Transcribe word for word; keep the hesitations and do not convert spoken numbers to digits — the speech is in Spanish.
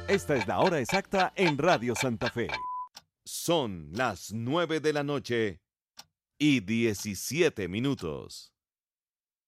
Esta es la hora exacta en Radio Santa Fe. Son las nueve de la noche y diecisiete minutos.